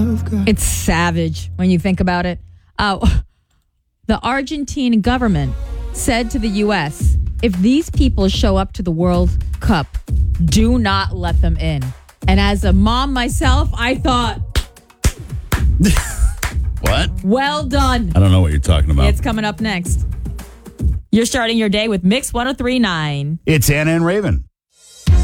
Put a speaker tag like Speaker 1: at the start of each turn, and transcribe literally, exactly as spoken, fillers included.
Speaker 1: It's savage when you think about it. Uh, the Argentine government said to the U S, if these people show up to the World Cup, do not let them in. And as a mom myself, I thought,
Speaker 2: what?
Speaker 1: Well done.
Speaker 2: I don't know what you're talking about.
Speaker 1: It's coming up next. You're starting your day with Mix one oh three point nine.
Speaker 2: It's Anna and Raven.